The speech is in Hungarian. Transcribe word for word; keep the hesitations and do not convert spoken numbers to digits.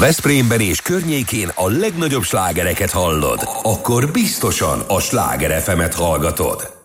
Veszprémben és környékén a legnagyobb slágereket hallod, akkor biztosan a Sláger ef emet hallgatod.